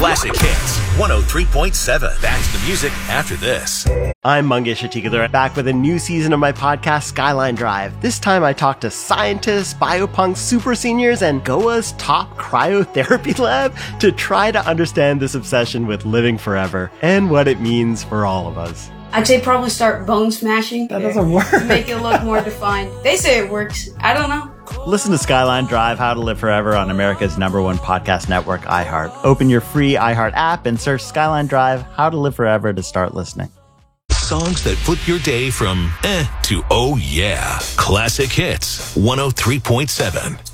Classic Hits 103.7. Back to the music after this. I'm Mangesh Hattikudur, back with a new season of my podcast, Skyline Drive. This time I talk to scientists, biopunks, super seniors, and Goa's top cryotherapy lab to try to understand this obsession with living forever and what it means for all of us. I'd say probably start bone smashing. That doesn't work. To make it look more defined. They say it works. I don't know. Listen to Skyline Drive, How to Live Forever on America's #1 podcast network, iHeart. Open your free iHeart app and search Skyline Drive, How to Live Forever to start listening. Songs that flip your day from to oh yeah. Classic Hits 103.7.